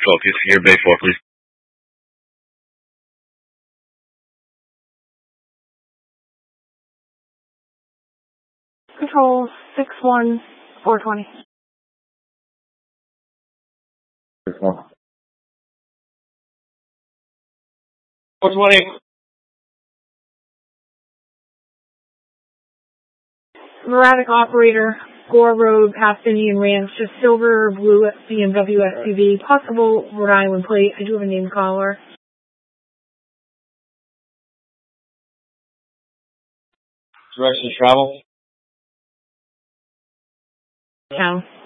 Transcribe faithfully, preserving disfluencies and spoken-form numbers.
Focus here, Bay four, please. Control six one four twenty. six one. four twenty. Erratic operator, Gore Road, past Indian Ranch, just silver or blue B M W S U V, possible Rhode Island plate. I do have a name caller. Direction to travel. Town.